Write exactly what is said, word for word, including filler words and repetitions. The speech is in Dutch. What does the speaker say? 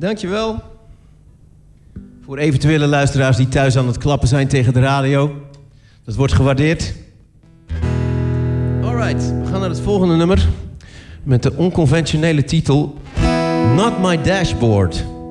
Dankjewel. Voor eventuele luisteraars die thuis aan het klappen zijn tegen de radio. Dat wordt gewaardeerd. Alright, we gaan naar het volgende nummer. Met de onconventionele titel Not My Dashboard.